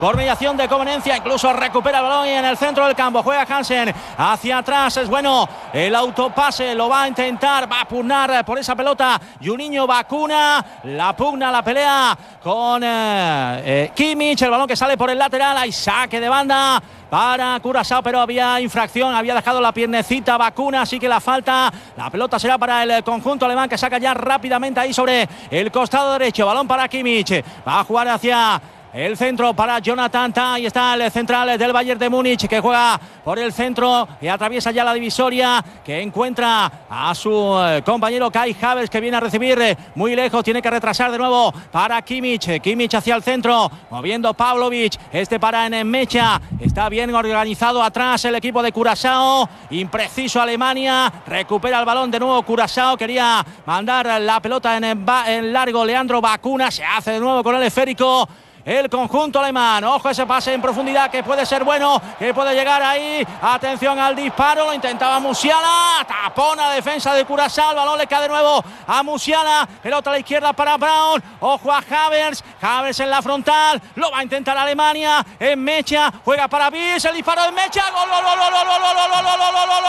Por mediación de Conveniencia, incluso recupera el balón y en el centro del campo juega Hansen hacia atrás, es bueno el autopase, lo va a intentar, va a pugnar por esa pelota Juninho Bacuna, la pugna, la pelea con Kimmich, el balón que sale por el lateral, hay saque de banda para Curaçao, pero había infracción, había dejado la piernecita Bacuna, así que la falta, la pelota será para el conjunto alemán que saca ya rápidamente ahí sobre el costado derecho, balón para Kimmich, va a jugar hacia el centro para Jonathan Tah. Ahí está el central del Bayern de Múnich que juega por el centro y atraviesa ya la divisoria, que encuentra a su compañero Kai Havertz, que viene a recibir muy lejos, tiene que retrasar de nuevo para Kimmich. Kimmich hacia el centro, moviendo Pavlovic, para Nmecha, está bien organizado atrás el equipo de Curaçao, impreciso Alemania, recupera el balón de nuevo Curaçao, quería mandar la pelota en largo Leandro Bacuna, se hace de nuevo con el esférico el conjunto alemán. Ojo ese pase en profundidad que puede ser bueno, que puede llegar ahí. Atención al disparo, lo intentaba Musiala, tapona defensa de Curaçao, el balón le cae de nuevo a Musiala, pelota a la izquierda para Brown. Ojo a Havertz, Havertz en la frontal, lo va a intentar Alemania. En Mecha, juega para Bis, el disparo de Mecha, gol, gol, gol, gol, gol, gol, gol, gol, gol, gol, gol,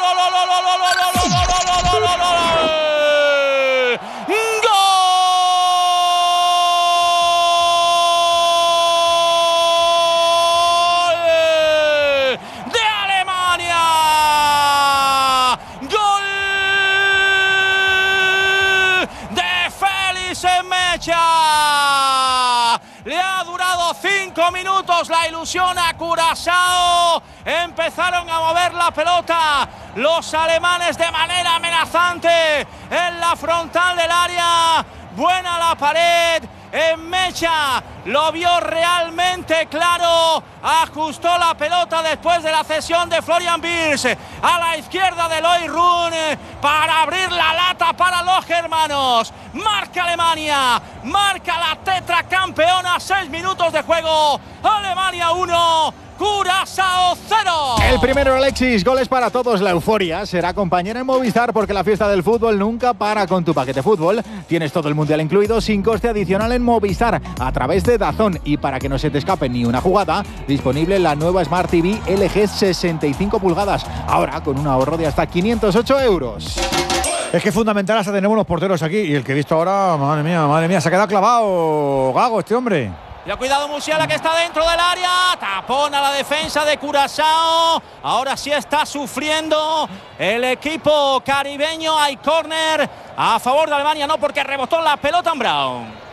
le ha durado 5 minutos la ilusión a Curaçao. Empezaron a mover la pelota los alemanes de manera amenazante en la frontal del área. Buena la pared. En Mecha lo vio realmente claro, ajustó la pelota después de la cesión de Florian Wirtz a la izquierda de Loïc Run para abrir la lata para los germanos. Marca Alemania, marca la tetracampeona, 6 minutos de juego, Alemania 1, Curaçao 0. El primero, Alexis, goles para todos. La euforia será compañera en Movistar, porque la fiesta del fútbol nunca para con tu paquete fútbol. Tienes todo el mundial incluido sin coste adicional en Movistar a través de DAZN. Y para que no se te escape ni una jugada, disponible la nueva Smart TV LG 65 pulgadas, ahora con un ahorro de hasta 508 euros. Es que es fundamental hasta tener unos porteros aquí. Y el que he visto ahora, madre mía, se ha quedado clavado Gago, este hombre. Ya cuidado Musiala, que está dentro del área, tapona la defensa de Curaçao. Ahora sí está sufriendo el equipo caribeño. Hay córner a favor de Alemania, no, porque rebotó la pelota en Brown.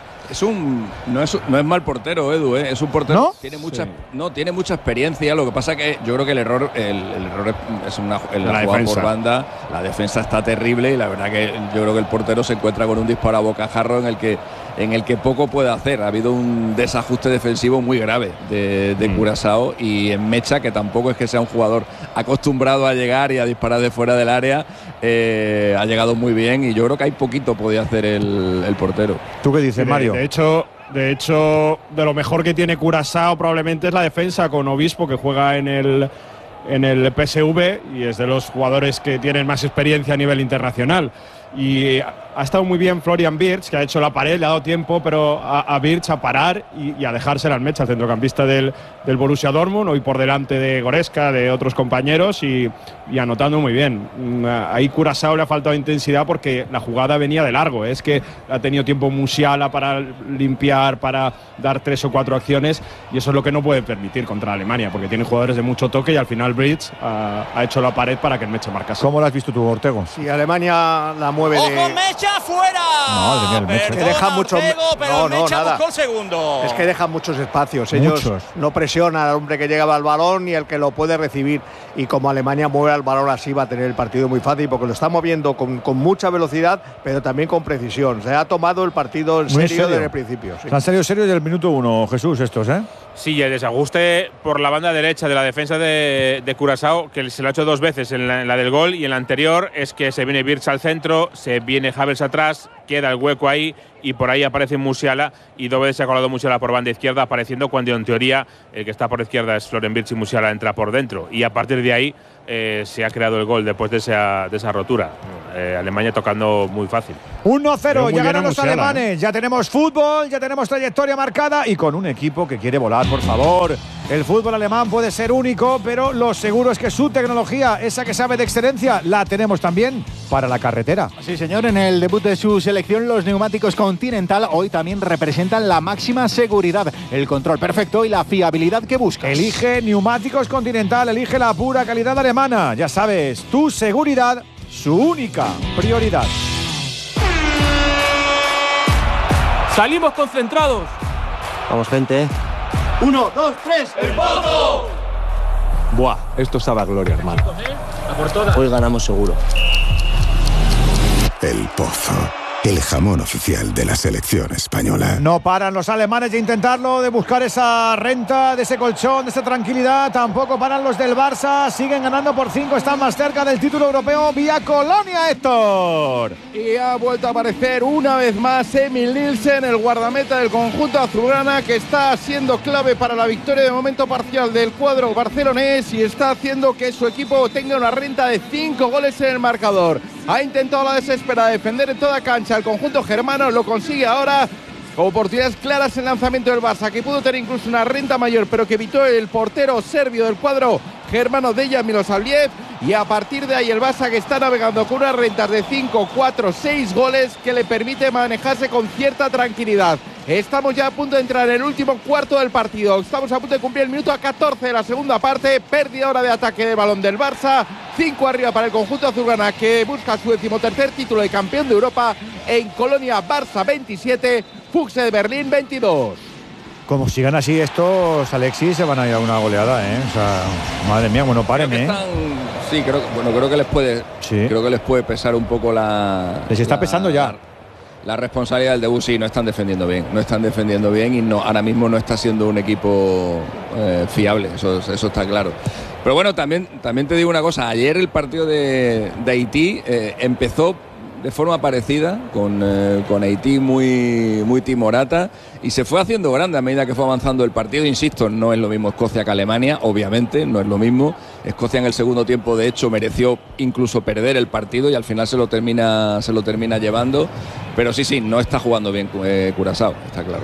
No es mal portero, Edu, ¿eh? Es un portero, ¿no? Tiene mucha experiencia. Lo que pasa que yo creo que el error es la jugada por banda. La defensa está terrible y la verdad que yo creo que el portero se encuentra con un disparo a bocajarro en el que poco puede hacer. Ha habido un desajuste defensivo muy grave de Curaçao, y en Mecha, que tampoco es que sea un jugador acostumbrado a llegar y a disparar de fuera del área, ha llegado muy bien, y yo creo que hay poquito podía hacer el portero. ¿Tú qué dices, Mario? De hecho, de lo mejor que tiene Curaçao probablemente es la defensa, con Obispo, que juega en el PSV y es de los jugadores que tienen más experiencia a nivel internacional. Y ha estado muy bien Florian Wirtz, que ha hecho la pared, le ha dado tiempo, pero a Wirtz a parar y a dejársela al Mecha, el centrocampista del Borussia Dortmund, hoy por delante de Goretzka, de otros compañeros, y anotando muy bien. Ahí Curaçao le ha faltado intensidad porque la jugada venía de largo. Es que ha tenido tiempo Musiala para limpiar, para dar 3 o 4 acciones, y eso es lo que no puede permitir contra Alemania, porque tiene jugadores de mucho toque, y al final Wirtz ha hecho la pared para que el Mecha marcase. ¿Cómo lo has visto tú, Ortego? Sí, Alemania la mueve de... ¡Ojo, Mecha fuera! No, que deja mucho... pero Mecha buscó el segundo. Es que dejan muchos espacios. Ellos no presionan al hombre que llegaba al balón ni al que lo puede recibir. Y como Alemania mueve al balón así, va a tener el partido muy fácil, porque lo está moviendo con mucha velocidad, pero también con precisión. Se ha tomado el partido en serio desde el principio. Sí. Se han salido serios desde el minuto 1, Jesús, estos, ¿eh? Sí, el desajuste por la banda derecha de la defensa de Curaçao, que se lo ha hecho 2 veces, en la del gol y en la anterior, es que se viene Wirtz al centro se viene Havertz atrás, queda el hueco ahí y por ahí aparece Musiala y dos veces se ha colado Musiala por banda izquierda, apareciendo cuando en teoría el que está por izquierda es Florian Wirtz y Musiala entra por dentro. Y a partir de ahí se ha creado el gol después de esa rotura. Alemania tocando muy fácil. 1-0, ya ganan los alemanes. Ya tenemos fútbol, ya tenemos trayectoria marcada y con un equipo que quiere volar, por favor. El fútbol alemán puede ser único, pero lo seguro es que su tecnología, esa que sabe de excelencia, la tenemos también para la carretera. Sí, señor, en el debut de su selección, los neumáticos Continental hoy también representan la máxima seguridad, el control perfecto y la fiabilidad que buscas. Elige neumáticos Continental, elige la pura calidad alemana. Ya sabes, tu seguridad, su única prioridad. Salimos concentrados. Vamos, gente. 1, 2, 3, ¡el Pozo! Buah, esto sabe a gloria, hermano. Hoy ganamos seguro. El Pozo, el jamón oficial de la selección española. No paran los alemanes de intentarlo, de buscar esa renta, de ese colchón, de esa tranquilidad. Tampoco paran los del Barça. Siguen ganando por 5, están más cerca del título europeo vía Colonia, Héctor. Y ha vuelto a aparecer una vez más Emil Nielsen, el guardameta del conjunto azulgrana, que está siendo clave para la victoria de momento parcial del cuadro barcelonés y está haciendo que su equipo tenga una renta de 5 goles en el marcador. Ha intentado a la desesperada defender en toda cancha el conjunto germano, lo consigue ahora. Oportunidades claras en el lanzamiento del Barça, que pudo tener incluso una renta mayor, pero que evitó el portero serbio del cuadro germano Dejan Milosavljevic. Y a partir de ahí el Barça, que está navegando con unas rentas de 5, 4, 6 goles que le permite manejarse con cierta tranquilidad. Estamos ya a punto de entrar en el último cuarto del partido. Estamos a punto de cumplir el minuto a 14 de la segunda parte. Pérdida ahora de ataque de balón del Barça. 5 arriba para el conjunto azulgrana, que busca su 13º título de campeón de Europa. En Colonia, Barça 27, Füchse de Berlín 22. Como sigan así estos, Alexis, se van a ir a una goleada, ¿eh? O sea, madre mía, bueno, paren, ¿eh? Sí, creo que les puede. Sí. Creo que les puede pesar un poco la. Les está pesando ya. La responsabilidad del debut. Sí, no están defendiendo bien y no, ahora mismo no está siendo un equipo fiable, eso está claro. Pero bueno, también te digo una cosa. Ayer el partido de Haití empezó de forma parecida, con Haití muy timorata, y se fue haciendo grande a medida que fue avanzando el partido. Insisto, no es lo mismo Escocia que Alemania, obviamente, no es lo mismo. Escocia en el segundo tiempo, de hecho, mereció incluso perder el partido y al final se lo termina llevando. Pero sí, no está jugando bien Curazao, está claro.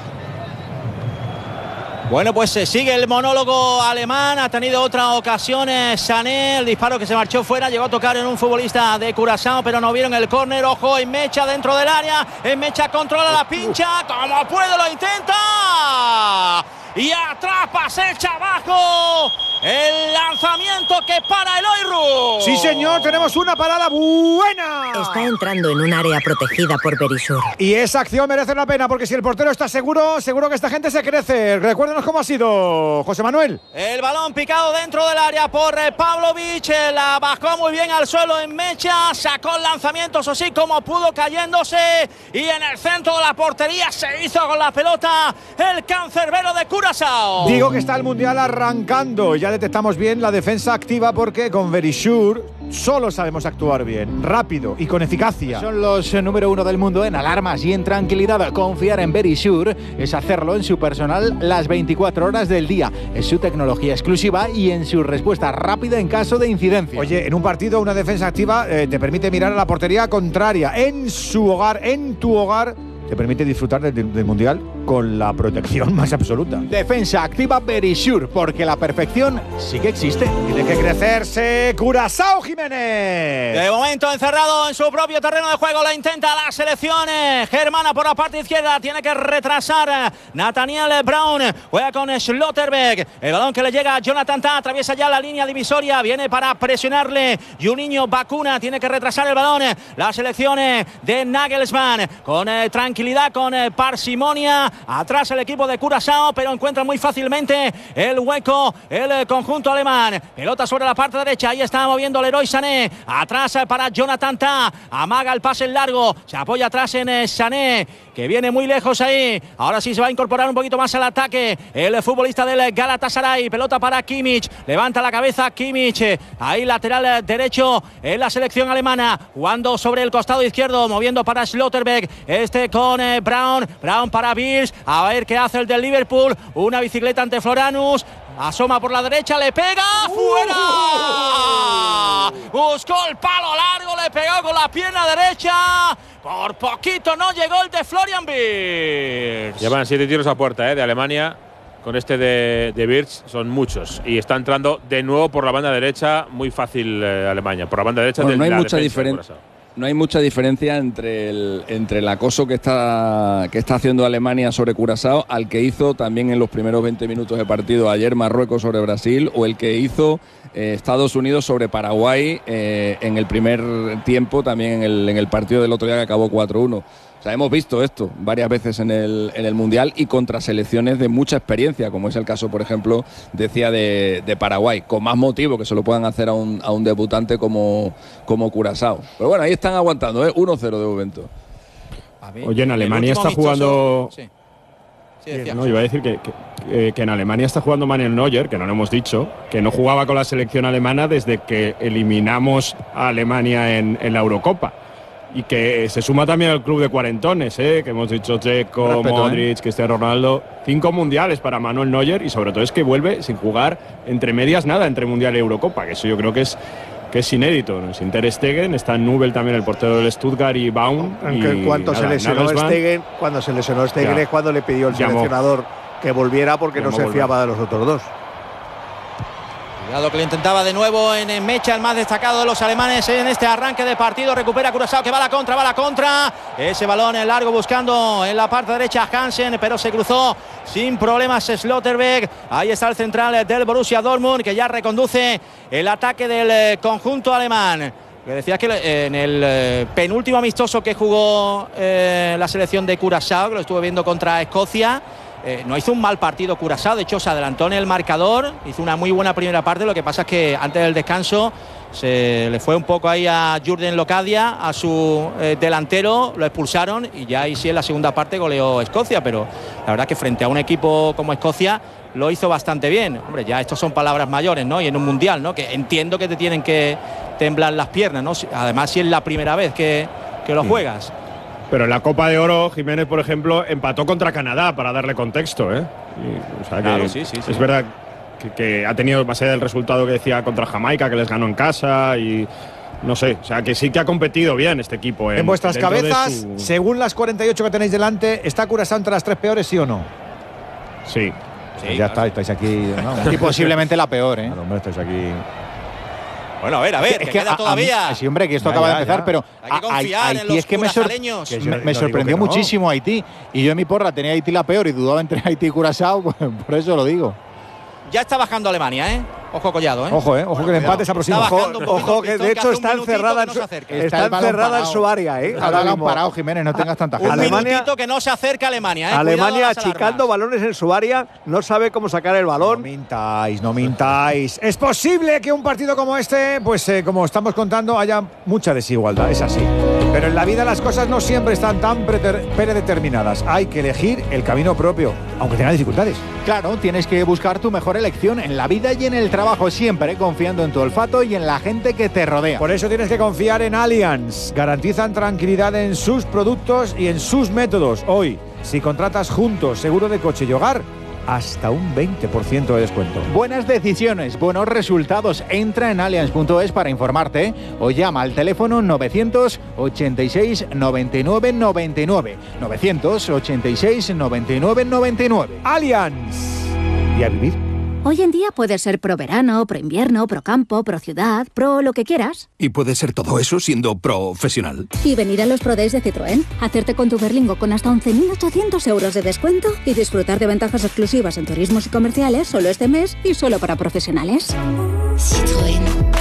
Bueno, pues sigue el monólogo alemán. Ha tenido otra ocasión Sané, el disparo que se marchó fuera, llegó a tocar en un futbolista de Curazao, pero no vieron el córner. Ojo, Enmecha dentro del área. Enmecha controla la pincha, como puede lo intenta. Y atrás pasa el abajo. El lanzamiento que para el Oirru. Sí, señor, tenemos una parada buena. Está entrando en un área protegida por Berisur. Y esa acción merece la pena, porque si el portero está seguro que esta gente se crece. Recuérdenos cómo ha sido, José Manuel. El balón picado dentro del área por Pavlovic. La bajó muy bien al suelo en Mecha. Sacó el lanzamiento, eso sí, como pudo, cayéndose. Y en el centro de la portería se hizo con la pelota el cancerbero de Curazao. Digo que está el Mundial arrancando. Ya detectamos bien la defensa activa, porque con Berisur solo sabemos actuar bien, rápido y con eficacia. Son los número 1 del mundo en alarmas y en tranquilidad. Confiar en Berisur es hacerlo en su personal las 24 horas del día. Es su tecnología exclusiva y en su respuesta rápida en caso de incidencia. Oye, en un partido una defensa activa te permite mirar a la portería contraria en su hogar, en tu hogar. Te permite disfrutar del Mundial con la protección más absoluta. Defensa activa Berisur, porque la perfección sí que existe. Tiene que crecerse Curazao, Jiménez. De momento encerrado en su propio terreno de juego, la intenta la selección germana por la parte izquierda. Tiene que retrasar Nathaniel Brown. Juega con Schlotterbeck. El balón que le llega a Jonathan Tah, atraviesa ya la línea divisoria. Viene para presionarle Juninho Bacuna. Tiene que retrasar el balón la selección de Nagelsmann. Con tranquilidad, con parsimonia. Atrás el equipo de Curazao, pero encuentra muy fácilmente el hueco el conjunto alemán. Pelota sobre la parte derecha, ahí está moviendo Leroy Sané. Atrás para Jonathan Tah, amaga el pase en largo, se apoya atrás en Sané. que viene muy lejos ahí. Ahora sí se va a incorporar un poquito más al ataque el futbolista del Galatasaray. Pelota para Kimmich, levanta la cabeza Kimmich, ahí lateral derecho en la selección alemana, jugando sobre el costado izquierdo, moviendo para Schlotterbeck, con Brown para Wirtz, a ver qué hace el del Liverpool, una bicicleta ante Floranus, asoma por la derecha, le pega, ¡fuera! Buscó el palo largo, le pegó con la pierna derecha, por poquito no llegó el de Florian Wirtz. Llevan 7 tiros a puerta de Alemania. Con este de Wirtz son muchos. Y está entrando de nuevo por la banda derecha, muy fácil Alemania. Por la banda derecha no hay mucha diferencia. No hay mucha diferencia entre el acoso que está haciendo Alemania sobre Curazao al que hizo también en los primeros 20 minutos de partido ayer Marruecos sobre Brasil, o el que hizo Estados Unidos sobre Paraguay en el primer tiempo, también en el partido del otro día que acabó 4-1. O sea, hemos visto esto varias veces en el Mundial y contra selecciones de mucha experiencia, como es el caso, por ejemplo, decía de Paraguay, con más motivo que se lo puedan hacer a un debutante como Curazao. Pero bueno, ahí están aguantando, 1-0 de momento. Oye, en Alemania está jugando... Sí. No, iba a decir que en Alemania está jugando Manuel Neuer, que no lo hemos dicho, que no jugaba con la selección alemana desde que eliminamos a Alemania en la Eurocopa. Y que se suma también al club de cuarentones, que hemos dicho Checo, Modric, Cristiano Ronaldo. 5 mundiales para Manuel Neuer, y sobre todo es que vuelve sin jugar entre medias nada entre Mundial y Eurocopa, que eso yo creo que es inédito. Sin Ter Stegen, está Nubel también, el portero del Stuttgart, y Baum. Aunque cuando se lesionó Stegen es cuando le pidió el seleccionador que volviera porque no se fiaba de los otros dos. Cuidado que le intentaba de nuevo en Mecha, el más destacado de los alemanes en este arranque de partido. Recupera Curazao, que va a la contra. Ese balón en largo buscando en la parte derecha Hansen, pero se cruzó sin problemas Schlotterbeck. Ahí está el central del Borussia Dortmund, que ya reconduce el ataque del conjunto alemán. Que decías que en el penúltimo amistoso que jugó la selección de Curazao, que lo estuve viendo contra Escocia, no hizo un mal partido Curazao. De hecho se adelantó en el marcador, hizo una muy buena primera parte. Lo que pasa es que antes del descanso se le fue un poco ahí a Jürgen Locadia, a su delantero, lo expulsaron, y ya ahí sí en la segunda parte goleó Escocia. Pero la verdad que frente a un equipo como Escocia lo hizo bastante bien. Hombre, ya estos son palabras mayores, ¿no? Y en un mundial, ¿no? Que entiendo que te tienen que temblar las piernas, ¿no? Además, si es la primera vez que lo juegas. Pero en la Copa de Oro, Jiménez, por ejemplo, empató contra Canadá, para darle contexto, o sea, claro, sí. Es verdad que ha tenido, más allá del resultado que decía contra Jamaica, que les ganó en casa, y no sé, o sea, que sí que ha competido bien este equipo. En vuestras cabezas, según las 48 que tenéis delante, ¿está Curazao entre las 3 peores, sí o no? Sí. Pues ya estáis aquí, ¿no? Y posiblemente la peor, Claro, hombre, estáis aquí. Bueno, a ver, que queda todavía. Sí, hombre, que esto acaba de empezar, pero hay que confiar en Haití, los es que me sorprendió muchísimo Haití. Y yo en mi porra tenía Haití la peor y dudaba entre Haití y Curazao, pues, por eso lo digo. Ya está bajando Alemania, Ojo Collado, Ojo que el empate se aproxima. Ojo, que de hecho está encerrada en su área, Ahora lo han parado, Jiménez, no tengas tanta gente. Un minutito que no se acerca a Alemania, Alemania achicando balones en su área, no sabe cómo sacar el balón. No mintáis. Es posible que un partido como este, pues como estamos contando, haya mucha desigualdad, es así. Pero en la vida las cosas no siempre están tan predeterminadas. Hay que elegir el camino propio, aunque tenga dificultades. Claro, tienes que buscar tu mejor elección en la vida y en el trabajo, siempre confiando en tu olfato y en la gente que te rodea. Por eso tienes que confiar en Allianz. Garantizan tranquilidad en sus productos y en sus métodos. Hoy, si contratas juntos seguro de coche y hogar, hasta un 20% de descuento. Buenas decisiones, buenos resultados. Entra en allianz.es para informarte o llama al teléfono 986 99 99. 986 99 99. Allianz. Y a vivir. Hoy en día puedes ser pro verano, pro invierno, pro campo, pro ciudad, pro lo que quieras. Y puedes ser todo eso siendo profesional. Y venir a los Pro Days de Citroën, hacerte con tu Berlingo con hasta 11.800 euros de descuento y disfrutar de ventajas exclusivas en turismos y comerciales solo este mes y solo para profesionales. Citroën.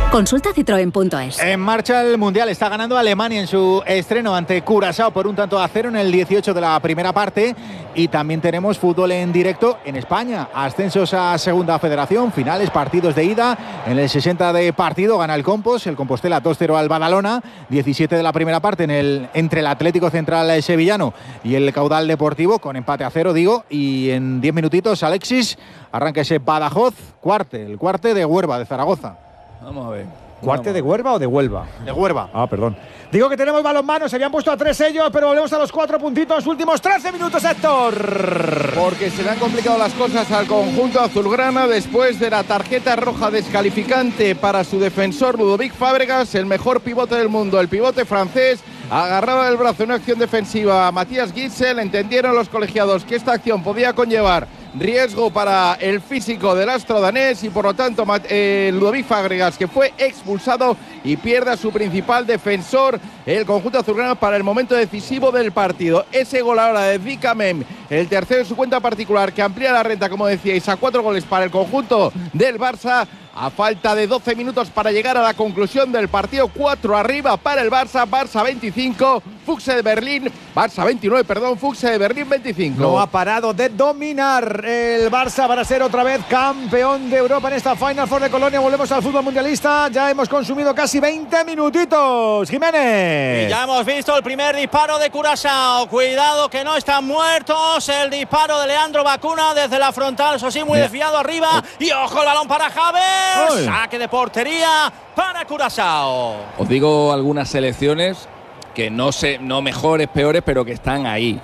Consulta citroen.es. En marcha el Mundial. Está ganando Alemania en su estreno ante Curazao por 1-0 en el 18 de la primera parte. Y también tenemos fútbol en directo en España. Ascensos a Segunda Federación, finales, partidos de ida. En el 60 de partido gana el Compostela 2-0 al Badalona. 17 de la primera parte entre el Atlético Central Sevillano y el Caudal Deportivo, con empate a 0, digo. Y en 10 minutitos Alexis arranca ese Badajoz, el cuarte de Huerva, de Zaragoza. Vamos a ver. ¿Cuarte de Huerva o de Huelva? De Huerva. Ah, perdón. Digo que tenemos balonmano, se habían puesto a 3 ellos, pero volvemos a los 4 puntitos, últimos 13 minutos, Héctor. Porque se le han complicado las cosas al conjunto azulgrana después de la tarjeta roja descalificante para su defensor Ludovic Fábregas, el mejor pivote del mundo, el pivote francés. Agarraba el brazo en una acción defensiva a Matías Gitzel. Entendieron los colegiados que esta acción podía conllevar riesgo para el físico del astro danés y por lo tanto Ludovic Fábregas, que fue expulsado y pierde a su principal defensor, el conjunto azulgrana, para el momento decisivo del partido. Ese gol ahora de Dicamem, el tercero en su cuenta particular, que amplía la renta, como decíais, a 4 goles para el conjunto del Barça. A falta de 12 minutos para llegar a la conclusión del partido, 4 arriba para el Barça, Barça 25, Füchse de Berlín, Barça 29, perdón, Füchse de Berlín 25. No ha parado de dominar el Barça para ser otra vez campeón de Europa en esta Final Four de Colonia. Volvemos al fútbol mundialista, ya hemos consumido casi 20 minutitos. Jiménez. Y ya hemos visto el primer disparo de Curazao. Cuidado que no están muertos. El disparo de Leandro Bacuna desde la frontal, eso sí, muy desviado arriba. Y ojo el balón para Javier. Saque de portería para Curazao. Os digo algunas selecciones que no mejores, peores, pero que están ahí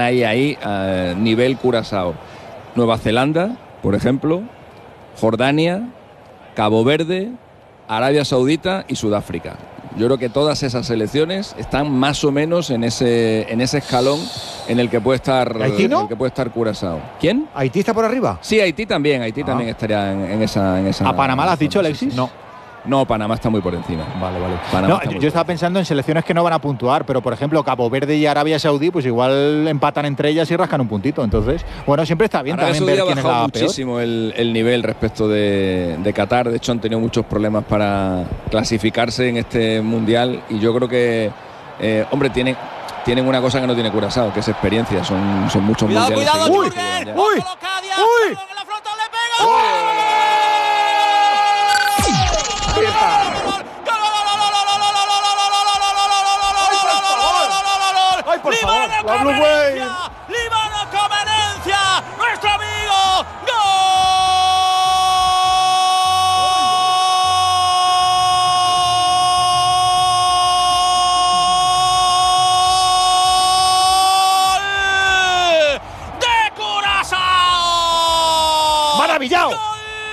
a nivel Curazao. Nueva Zelanda, por ejemplo, Jordania, Cabo Verde, Arabia Saudita y Sudáfrica. Yo creo que todas esas selecciones están más o menos en ese escalón en el que puede estar, ¿Haití no? en el que puede estar Curazao. ¿Quién? ¿Haití está por arriba? Sí, Haití también estaría en esa. ¿A Panamá lo has dicho, Alexis? No, Panamá está muy por encima. Vale. Yo estaba pensando en selecciones que no van a puntuar, pero por ejemplo Cabo Verde y Arabia Saudí, pues igual empatan entre ellas y rascan un puntito. Entonces, bueno, siempre está bien Arabia también Saudí ver quién es la peor. muchísimo el nivel respecto de Qatar. De hecho, han tenido muchos problemas para clasificarse en este mundial y yo creo que, hombre, tienen una cosa que no tiene Curazao, que es experiencia. Son muchos mundiales. Cuidado, Jürgen. ¡Uy! ¡Uy! En la frontal le pega. Líbano Comenencia, nuestro amigo. ¡Gol de Curazao! ¡Maravillado!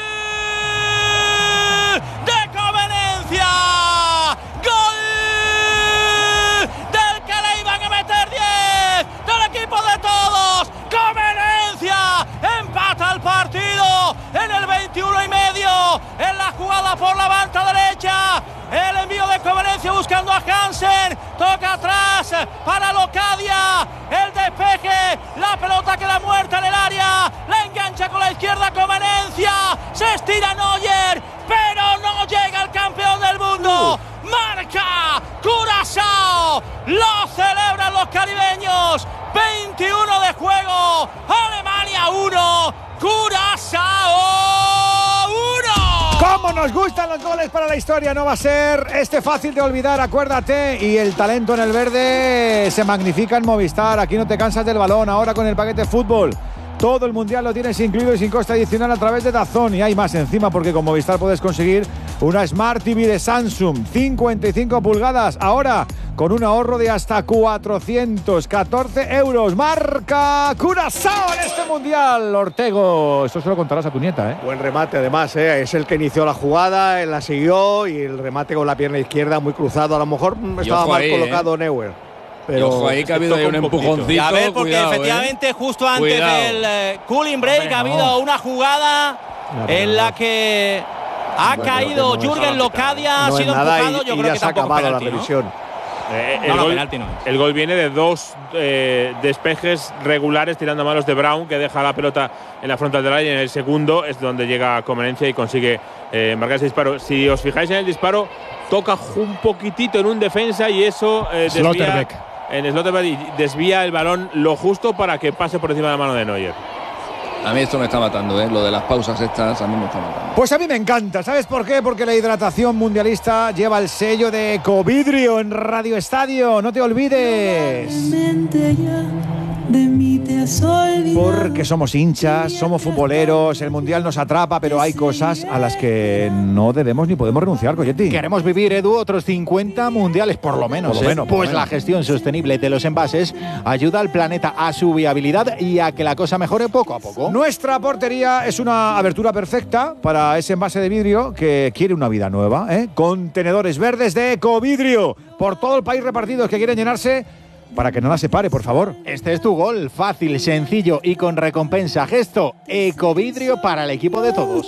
En la jugada por la banda derecha, el envío de Comenencia buscando a Hansen, toca atrás para Locadia, el despeje, la pelota queda muerta en el área, la engancha con la izquierda Comenencia, se estira Neuer, pero no llega el campeón del mundo. Marca Curazao, lo celebran los caribeños. 21 de juego, Alemania 1, Curazao 1. ¡Cómo nos gustan los goles para la historia! No va a ser fácil de olvidar, acuérdate. Y el talento en el verde se magnifica en Movistar. Aquí no te cansas del balón. Ahora con el paquete fútbol, todo el mundial lo tienes incluido y sin coste adicional a través de DAZN. Y hay más encima, porque con Movistar puedes conseguir una Smart TV de Samsung 55 pulgadas. Ahora con un ahorro de hasta 414 euros. Marca Curazao en este mundial. Ortego, esto se lo contarás a tu nieta, ¿eh? Buen remate, además, ¿eh? Es el que inició la jugada, él la siguió y el remate con la pierna izquierda muy cruzado. A lo mejor estaba mal colocado Neuer. Pero ojo ahí que ha habido ahí un empujoncito. A ver, porque cuidado, efectivamente justo antes del cooling break ha habido una jugada en la que ha caído Jürgen Locadia, ha sido empujado. Yo creo que se ha acabado la revisión. penalti no. El gol viene de 2 despejes regulares tirando a manos de Brown, que deja la pelota en la frontal del área, y en el segundo es donde llega Comenencia y consigue marcar ese disparo. Si os fijáis en el disparo, toca un poquitito en un defensa y eso desvía el balón lo justo para que pase por encima de la mano de Neuer. A mí esto me está matando, lo de las pausas estas a mí me está matando. Pues a mí me encanta, ¿sabes por qué? Porque la hidratación mundialista lleva el sello de Ecovidrio en Radio Estadio, no te olvides. Porque somos hinchas, somos futboleros, el mundial nos atrapa, pero hay cosas a las que no debemos ni podemos renunciar, Coyetti. Queremos vivir, Edu, otros 50 mundiales, por lo menos. Pues la gestión sostenible de los envases ayuda al planeta a su viabilidad y a que la cosa mejore poco a poco. Nuestra portería es una abertura perfecta para ese envase de vidrio que quiere una vida nueva, ¿eh? Contenedores verdes de Ecovidrio por todo el país repartidos que quieren llenarse para que nada se pare, por favor. Este es tu gol, fácil, sencillo y con recompensa. Gesto Ecovidrio para el equipo de todos.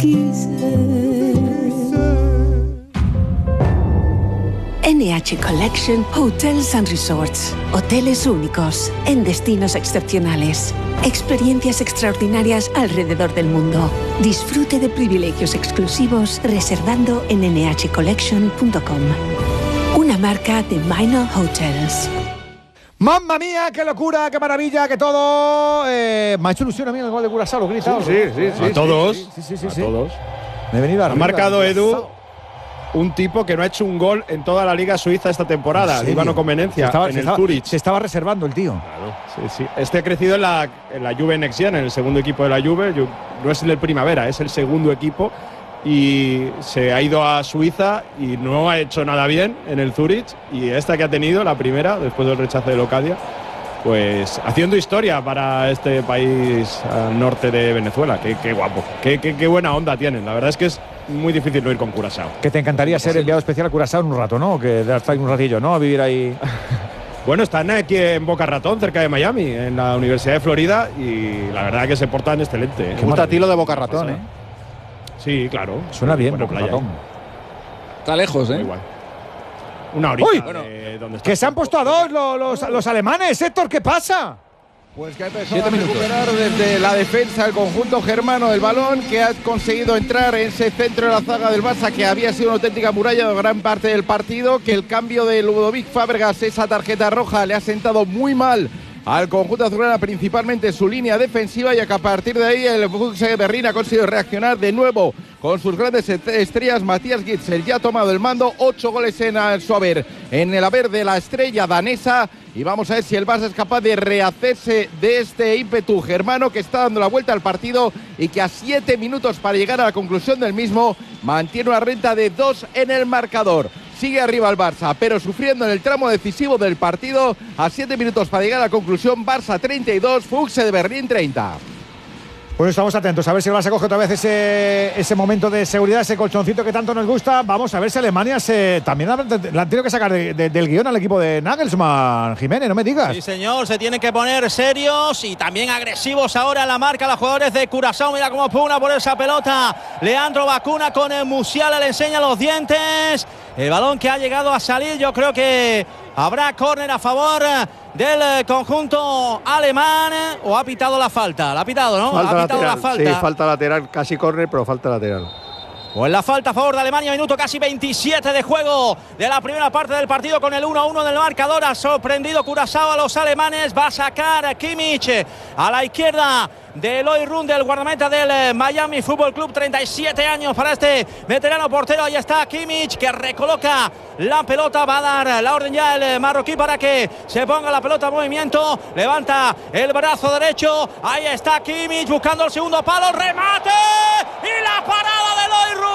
NH Collection Hotels and Resorts. Hoteles únicos en destinos excepcionales. Experiencias extraordinarias alrededor del mundo. Disfrute de privilegios exclusivos reservando en nhcollection.com. Una marca de Minor Hotels. ¡Mamma mía! ¡Qué locura! ¡Qué maravilla! ¡Que todo! Me ha hecho ilusión a mí el gol de Curaçao, lo he gritado. Sí. A todos. Sí. A todos. Me he venido arriba. Ha marcado Edu, un tipo que no ha hecho un gol en toda la Liga Suiza esta temporada, Ivano Comenencia, en el Zurich. Se estaba reservando el tío. Claro, sí. Este ha crecido en la Juve Next Gen, en el segundo equipo de la Juve. No es el Primavera, es el segundo equipo. Y se ha ido a Suiza y no ha hecho nada bien en el Zurich. Y esta que ha tenido, la primera, después del rechazo de Locadia, pues haciendo historia para este país al norte de Venezuela. Qué guapo, qué buena onda tienen. La verdad es que es muy difícil no ir con Curaçao. Que te encantaría ser enviado especial a Curaçao en un rato, ¿no? Que hasta un ratillo, ¿no? A vivir ahí. Bueno, están aquí en Boca Ratón, cerca de Miami, en la Universidad de Florida, y la verdad es que se portan excelente. Qué gusta a ti lo de Boca Ratón, ¿eh? Sí, claro. Suena bien, Boca Ratón. Está lejos, ¿eh? Igual. Una horita. ¡Uy! Que se han puesto a dos los alemanes. Héctor, ¿qué pasa? Pues que ha empezado a recuperar desde la defensa el conjunto germano el balón, que ha conseguido entrar en ese centro de la zaga del Barça, que había sido una auténtica muralla de gran parte del partido, que el cambio de Ludovic Fábregas, esa tarjeta roja, le ha sentado muy mal al conjunto azulgrana, principalmente su línea defensiva, y que a partir de ahí el Fuchs de Berlín ha conseguido reaccionar de nuevo con sus grandes estrellas. Matías Gitzel ya ha tomado el mando, 8 goles en su haber, en el haber de la estrella danesa, y vamos a ver si el Barça es capaz de rehacerse de este ímpetu germano que está dando la vuelta al partido y que a 7 minutos para llegar a la conclusión del mismo mantiene una renta de 2 en el marcador. Sigue arriba el Barça, pero sufriendo en el tramo decisivo del partido. A 7 minutos para llegar a la conclusión, Barça 32, Fuchs de Berlín 30. Pues estamos atentos a ver si el Barça coge otra vez ese momento de seguridad, ese colchoncito que tanto nos gusta. Vamos a ver si Alemania también la han tenido que sacar del guión al equipo de Nagelsmann. Jiménez, no me digas. Sí, señor, se tienen que poner serios y también agresivos ahora en la marca los jugadores de Curaçao. Mira cómo pugna por esa pelota Leandro Bacuna con el Musiala, le enseña los dientes. El balón que ha llegado a salir, yo creo que habrá córner a favor del conjunto alemán. ¿O ha pitado la falta? La ha pitado, ¿no? Falta ha pitado lateral, la falta. Sí, falta lateral, casi córner, pero falta lateral. Pues la falta a favor de Alemania, minuto casi 27 de juego de la primera parte del partido, con el 1-1 del marcador. Ha sorprendido Curaçao a los alemanes. Va a sacar Kimmich a la izquierda de Eloy Run, del guardameta del Miami Fútbol Club. 37 años para este veterano portero. Ahí está Kimmich, que recoloca la pelota. Va a dar la orden ya el marroquí para que se ponga la pelota en movimiento. Levanta el brazo derecho. Ahí está Kimmich buscando el segundo palo. Remate y la parada de Eloy Run.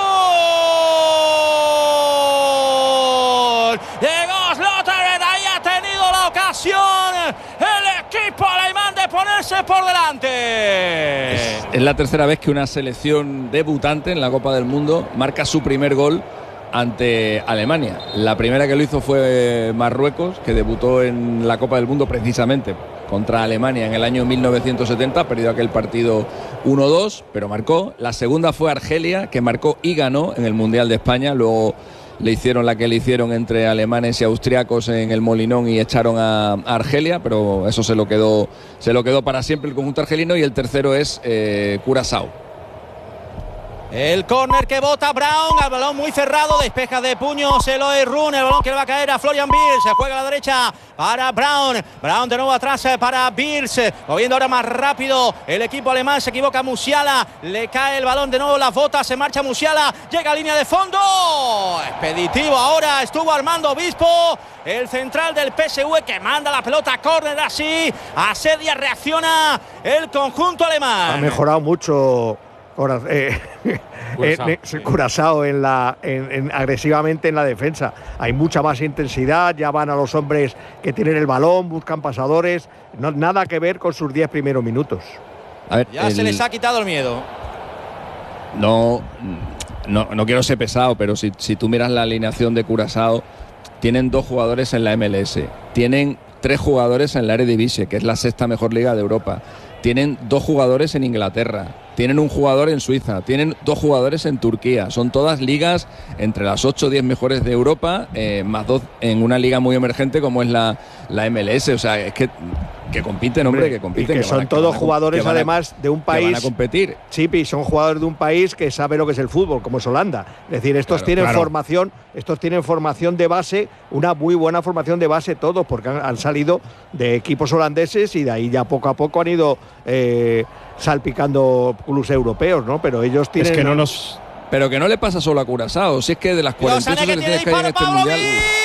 Llegó Slotterbeck, ahí ha tenido la ocasión el equipo alemán de ponerse por delante. Es la tercera vez que una selección debutante en la Copa del Mundo marca su primer gol ante Alemania. La primera que lo hizo fue Marruecos, que debutó en la Copa del Mundo precisamente contra Alemania en el año 1970, perdió aquel partido 1-2, pero marcó. La segunda fue Argelia, que marcó y ganó en el Mundial de España. Luego le hicieron la que le hicieron entre alemanes y austriacos en el Molinón y echaron a Argelia, pero eso se lo quedó para siempre el conjunto argelino. Y el tercero es Curazao. El córner que bota Brown, al balón muy cerrado, despeja de puños Eloy Run, el balón que le va a caer a Florian Wirtz, se juega a la derecha para Brown de nuevo atrás para Wirtz, moviendo ahora más rápido el equipo alemán, se equivoca Musiala, le cae el balón de nuevo, las botas, se marcha Musiala, llega a línea de fondo, expeditivo ahora, estuvo Armando Obispo, el central del PSV que manda la pelota a córner, así, asedia, reacciona el conjunto alemán. Ha mejorado mucho Curazao agresivamente en la defensa. Hay mucha más intensidad, ya van a los hombres que tienen el balón, buscan pasadores, nada que ver con sus 10 primeros minutos. A ver, ya se les ha quitado el miedo. No quiero ser pesado, pero si tú miras la alineación de Curazao, tienen 2 jugadores en la MLS, tienen 3 jugadores en la Eredivisie, que es la 6ª mejor liga de Europa, tienen 2 jugadores en Inglaterra, tienen un jugador en Suiza, tienen 2 jugadores en Turquía. Son todas ligas entre las 8 o 10 mejores de Europa, más 2 en una liga muy emergente como es la MLS. O sea, es que compiten, hombre, que compiten. Y que son todos jugadores además de un país. Que van a competir. Chipi, son jugadores de un país que sabe lo que es el fútbol, como es Holanda. Es decir, estos tienen formación de base, una muy buena formación de base todos, porque han salido de equipos holandeses y de ahí ya poco a poco han ido salpicando clubes europeos, ¿no? Pero ellos tienen. Es que pero que no le pasa solo a Curazao, si es que de las 48 selecciones que hay en este mundial.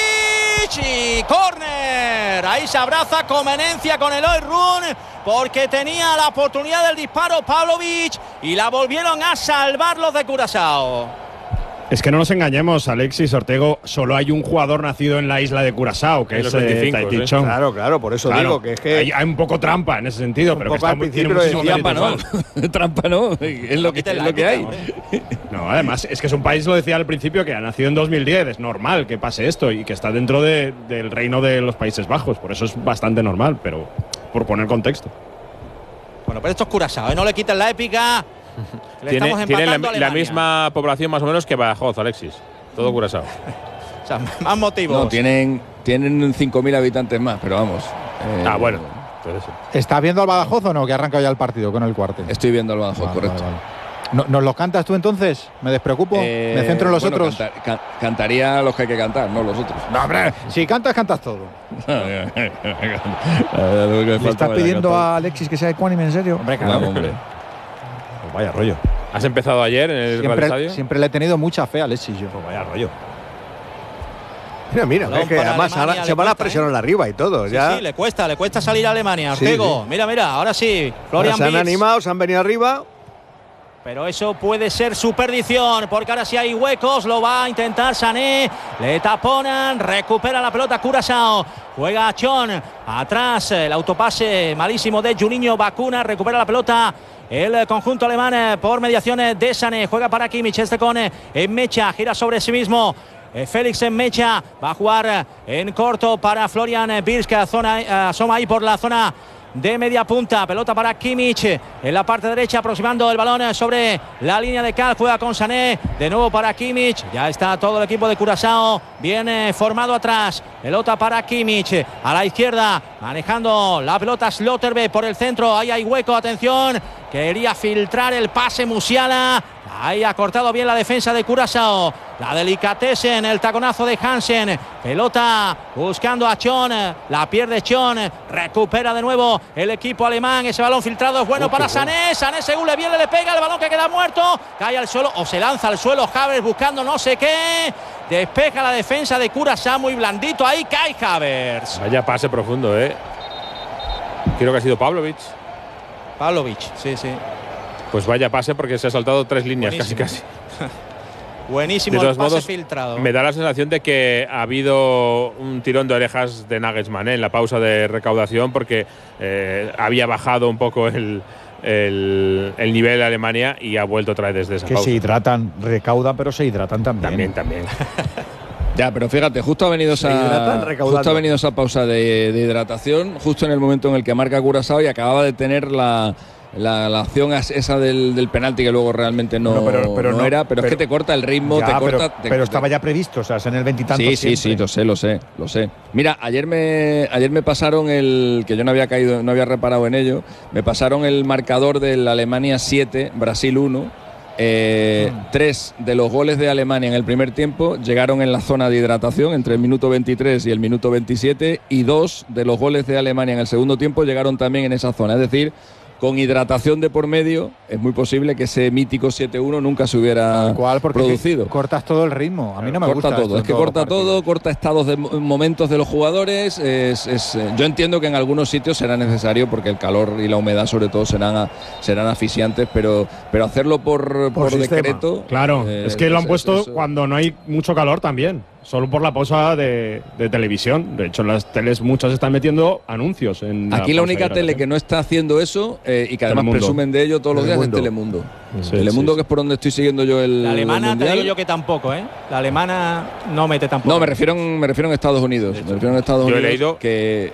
Y córner, ahí se abraza Comenencia con Eloy Run porque tenía la oportunidad del disparo Pavlovic y la volvieron a salvar los de Curazao. Es que no nos engañemos, Alexis Ortego, solo hay un jugador nacido en la isla de Curazao, que es Tahiti Chong. Claro, por eso digo que es que hay un poco trampa en ese sentido, pero que está tiene muchísimo trampa, ¿no? Trampa no, es lo que hay. No, además, es que es un país, lo decía al principio, que ha nacido en 2010, es normal que pase esto y que está dentro del reino de los Países Bajos, por eso es bastante normal, pero por poner contexto. Bueno, pero esto es Curazao, no le quiten la épica. Tiene la misma población más o menos que Badajoz, Alexis. Todo Curazao. O sea, más motivos. No, tienen 5.000 habitantes más, pero vamos. Bueno. ¿Estás viendo al Badajoz o no? Que ha arrancado ya el partido con el cuarto. Estoy viendo al Badajoz, correcto. Vale. ¿Nos lo cantas tú entonces? ¿Me despreocupo? ¿Me centro en los otros? Cantaría los que hay que cantar, no los otros. No, hombre, si cantas todo. ¿Le estás pidiendo a Alexis que sea ecuánime, en serio? Hombre, claro. No, hombre. Pues vaya rollo. ¿Has empezado ayer en el Real Estadio? Siempre le he tenido mucha fe a Alexis yo. Pues vaya rollo. Mira, es que además ahora se van a presionar arriba y todo. Ya. Sí, le cuesta salir a Alemania, Ortego. Sí. Mira, ahora sí. Florian se han animado, se han venido arriba. Pero eso puede ser su perdición, porque ahora sí hay huecos, lo va a intentar Sané, le taponan, recupera la pelota Curazao, juega Chon, atrás el autopase malísimo de Juninho Bacuna, recupera la pelota el conjunto alemán por mediaciones de Sané, juega para Kimmich, con Mecha, gira sobre sí mismo. Félix Mecha va a jugar en corto para Florian Wirtz, que asoma ahí por la zona de media punta, pelota para Kimmich en la parte derecha, aproximando el balón sobre la línea de cal, juega con Sané, de nuevo para Kimmich, ya está todo el equipo de Curazao bien formado atrás, pelota para Kimmich, a la izquierda, manejando la pelota Slotterbeck por el centro, ahí hay hueco, atención, quería filtrar el pase Musiala, ahí ha cortado bien la defensa de Curazao, la delicatesen, el taconazo de Hansen, pelota buscando a Chon, la pierde Chon, recupera de nuevo el equipo alemán, ese balón filtrado es bueno para Sané, Sané según le viene le pega, el balón que queda muerto, cae al suelo o se lanza al suelo Havertz buscando no sé qué, despeja la defensa de Curazao muy blandito, ahí cae Havertz. Vaya pase profundo, creo que ha sido Pavlovic, sí. Pues vaya pase porque se ha saltado 3 líneas. Buenísimo. casi. Buenísimo el pase filtrado. Me da la sensación de que ha habido un tirón de orejas de Nagelsmann en la pausa de recaudación porque había bajado un poco el nivel de Alemania y ha vuelto otra vez desde esa pausa. Que se hidratan, recaudan, pero se hidratan también. También. Ya, pero fíjate, justo ha venido esa pausa de hidratación, justo en el momento en el que marca Curazao y acababa de tener la la acción esa del penalti que luego realmente no era, pero es que te corta el ritmo, ya, corta. Pero estaba ya previsto, o sea, es en el 20 y tantos. Sí, lo sé. Mira, ayer me pasaron que yo no había reparado en ello, me pasaron el marcador del Alemania 7, Brasil 1. 3 de los goles de Alemania en el primer tiempo llegaron en la zona de hidratación entre el minuto 23 y el minuto 27, y 2 de los goles de Alemania en el segundo tiempo llegaron también en esa zona, es decir, con hidratación de por medio, es muy posible que ese mítico 7-1 nunca se hubiera producido. Cortas todo el ritmo. A mí no me gusta todo. Es que corta todo, corta estados de momentos de los jugadores. Yo entiendo que en algunos sitios será necesario porque el calor y la humedad, sobre todo, serán asfixiantes, pero hacerlo por decreto. Claro, es que lo han puesto cuando no hay mucho calor también. Solo por la pausa de televisión. De hecho, en las teles muchas están metiendo anuncios. Aquí la única tele que no está haciendo eso y que además presumen de ello todos los días es Telemundo. Telemundo, que es por donde estoy siguiendo yo el La alemana, mundial. te digo yo que tampoco, ¿eh? La alemana no mete tampoco. No, me refiero en Estados Unidos. Yo he leído que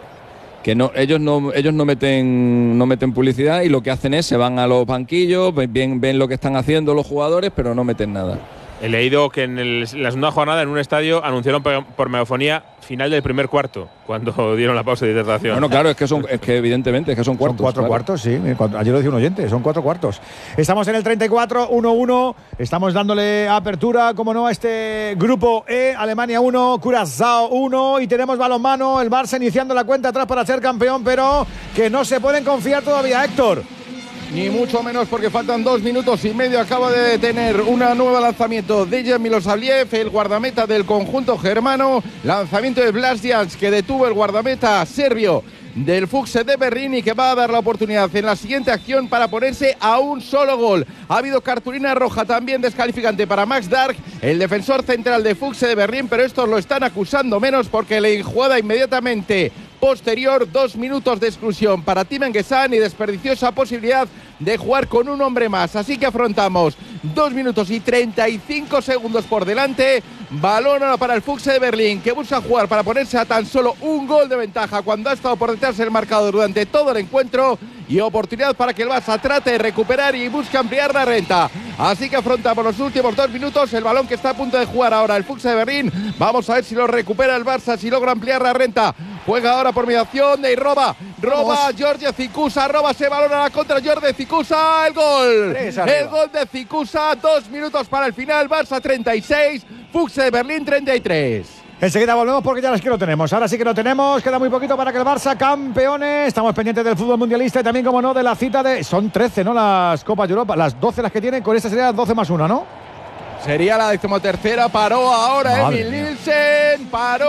ellos no meten publicidad, y lo que hacen es se van a los banquillos, ven lo que están haciendo los jugadores, pero no meten nada. He leído que en la segunda jornada en un estadio anunciaron por megafonía final del primer cuarto, cuando dieron la pausa de hidratación. Bueno, claro, es que evidentemente son cuartos. Son 4 cuartos, sí. Ayer lo decía un oyente, son 4 cuartos. Estamos en el 34, 1-1. Estamos dándole apertura, como no, a este grupo E. Alemania 1, Curazao 1. Y tenemos balonmano, el Barça iniciando la cuenta atrás para ser campeón, pero que no se pueden confiar todavía, Héctor. Ni mucho menos, porque faltan 2 minutos y medio. Acaba de tener una nueva lanzamiento de Dejan Milosavljev, el guardameta del conjunto germano. Lanzamiento de Blasjans, que detuvo el guardameta serbio del Fuchs de Berlín, y que va a dar la oportunidad en la siguiente acción para ponerse a un solo gol. Ha habido cartulina roja también descalificante para Max Dark, el defensor central de Fuchs de Berlín, pero estos lo están acusando menos porque le enjuada inmediatamente posterior 2 minutos de exclusión para Tim Engesan y desperdició esa posibilidad de jugar con un hombre más. Así que afrontamos 2 minutos y 35 segundos por delante. Balón ahora para el Fuchs de Berlín, que busca jugar para ponerse a tan solo un gol de ventaja cuando ha estado por detrás del marcador durante todo el encuentro, y oportunidad para que el Barça trate de recuperar y busque ampliar la renta. Así que afrontamos los últimos 2 minutos. El balón que está a punto de jugar ahora el Fuchs de Berlín. Vamos a ver si lo recupera el Barça, si logra ampliar la renta. Juega ahora por mediación de roba George Cicusa, roba ese balón a la contra George Cicusa, el gol de Cicusa. 2 minutos para el final. Barça 36, Fuchs de Berlín 33. Enseguida volvemos porque ya es que lo tenemos. Ahora sí que lo tenemos. Queda muy poquito para que el Barça campeones. Estamos pendientes del fútbol mundialista y también, como no, de la cita de... Son 13, ¿no? Las Copas de Europa. Las 12 las que tienen. Con esta sería las 12 más 1, ¿no? Sería la 13ª. Paró ahora Emil Nielsen.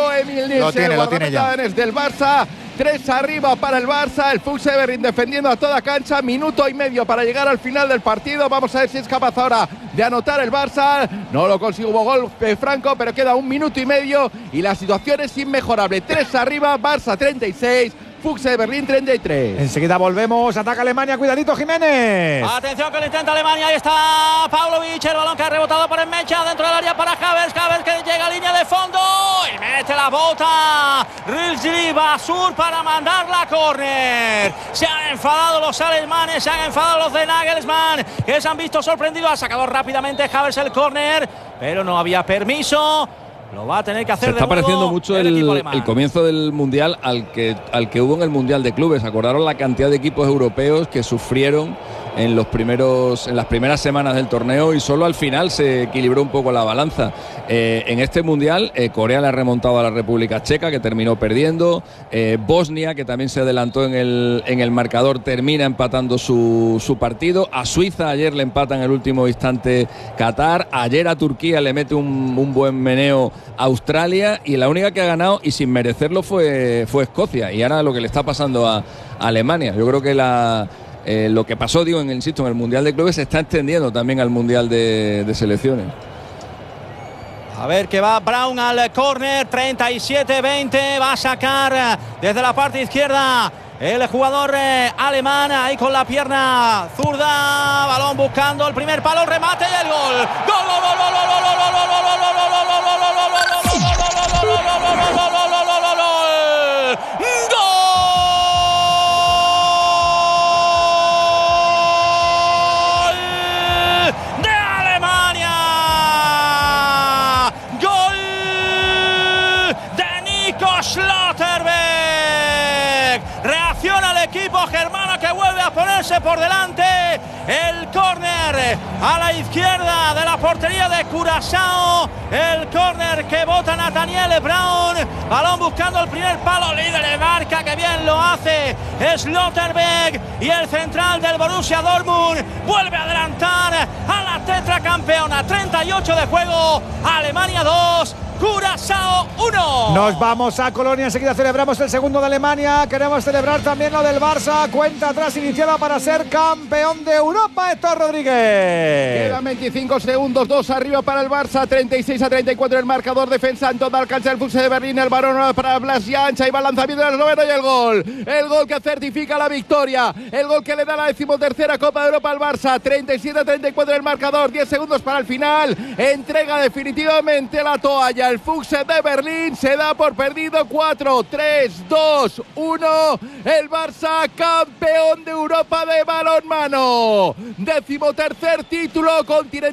Lo tiene ya. Del Barça. 3 arriba para el Barça. El Fuchs de Berlín defendiendo a toda cancha. Minuto y medio para llegar al final del partido. Vamos a ver si es capaz ahora de anotar el Barça. No lo consigo, hubo gol Franco, pero queda 1 minuto y medio y la situación es inmejorable. 3 arriba, Barça 36. Fuchs de Berlín 33. Enseguida volvemos. Ataca Alemania. Cuidadito, Jiménez. Atención que lo intenta Alemania. Ahí está Pavlovic. El balón que ha rebotado por el Mecha dentro del área para Havertz. Havertz que llega a línea de fondo y mete la bota. Rizli Basur para mandar la córner. Se han enfadado los alemanes. Se han enfadado los de Nagelsmann, que se han visto sorprendidos. Ha sacado rápidamente Havertz el córner, pero no había permiso. Lo va a tener que hacer. Se está pareciendo mucho el comienzo del Mundial al que hubo en el Mundial de Clubes. Acordaron la cantidad de equipos europeos que sufrieron en las primeras semanas del torneo, y solo al final se equilibró un poco la balanza. En este Mundial Corea le ha remontado a la República Checa, que terminó perdiendo. Bosnia, que también se adelantó en el marcador, termina empatando su partido. A Suiza ayer le empata en el último instante Qatar. Ayer a Turquía le mete un buen meneo Australia, y la única que ha ganado y sin merecerlo fue Escocia. Y ahora lo que le está pasando a Alemania, yo creo que lo que pasó, insisto, en el Mundial de Clubes se está extendiendo también al Mundial de Selecciones. A ver que va Braun al córner. 37-20. Va a sacar desde la parte izquierda el jugador alemán, ahí con la pierna zurda. Balón buscando el primer palo, remate y el gol. ¡Gol, gol, gol, gol, gol, gol, gol, gol, gol, gol, gol, gol, gol, gol, gol, gol! ponerse por delante. El córner a la izquierda de la portería de Curazao. El córner que bota Nathaniel Brown. Balón buscando el primer palo. Líder de marca, que bien lo hace Schlotterbeck. Y el central del Borussia Dortmund vuelve a adelantar a la tetracampeona. 38 de juego. Alemania 2. Curazao 1. Nos vamos a Colonia, enseguida celebramos el segundo de Alemania. Queremos celebrar también lo del Barça. Cuenta atrás iniciada para ser campeón de Europa, Héctor Rodríguez. Quedan 25 segundos, 2 arriba para el Barça, 36-34 el marcador. Defensa en toda alcanza el Füchse de Berlín, el balón para Blas Janša, y va el lanzamiento del noveno y el gol. El gol que certifica la victoria, el gol que le da la 13ª Copa de Europa al Barça. 37-34 el marcador, 10 segundos para el final. Entrega definitivamente la toalla. El Füchse de Berlín se da por perdido. 4, 3, 2, 1. El Barça campeón de Europa de balonmano. 13º título continental.